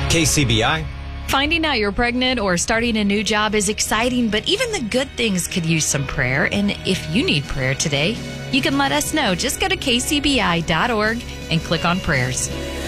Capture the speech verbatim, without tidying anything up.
K C B I. Finding out you're pregnant or starting a new job is exciting, but even the good things could use some prayer. And if you need prayer today, you can let us know. Just go to k c b i dot org and click on prayers.